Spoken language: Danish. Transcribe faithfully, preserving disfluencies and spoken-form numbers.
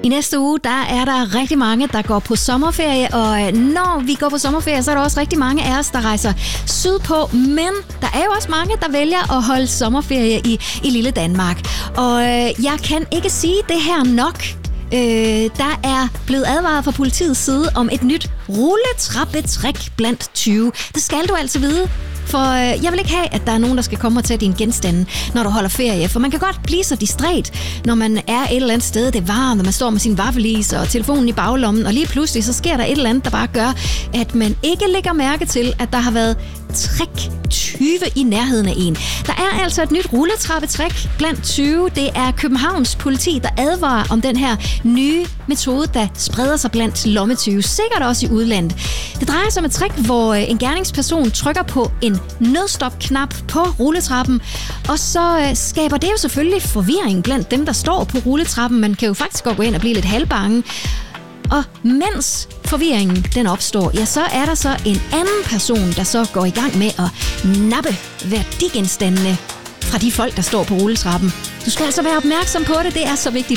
I næste uge, der er der rigtig mange, der går på sommerferie, og når vi går på sommerferie, så er der også rigtig mange af os, der rejser sydpå, men der er jo også mange, der vælger at holde sommerferie i, i lille Danmark. Og jeg kan ikke sige det her nok. Øh, der er blevet advaret fra politiets side om et nyt rulletrappetrik blandt tyve. Det skal du altså vide. For øh, jeg vil ikke have, at der er nogen, der skal komme og tage dine genstande, når du holder ferie. For man kan godt blive så distræt, når man er et eller andet sted, det er varmt, og man står med sin vaffelis og telefonen i baglommen, og lige pludselig så sker der et eller andet, der bare gør, at man ikke lægger mærke til, at der har været trick tyve i nærheden af en. Der er altså et nyt rulletrappetrik blandt tyve. Det er Københavns politi, der advarer om den her nye metode, der spreder sig blandt lommetyve, sikkert også i udlandet. Det drejer sig om et trick, hvor en gerningsperson trykker på en nødstop-knap på rulletrappen, og så skaber det jo selvfølgelig forvirring blandt dem, der står på rulletrappen. Man kan jo faktisk godt gå ind og blive lidt halvbange. Og mens forvirringen den opstår, ja, så er der så en anden person, der så går i gang med at nappe værdigenstandene fra de folk, der står på rulletrappen. Du skal altså være opmærksom på det, det er så vigtigt.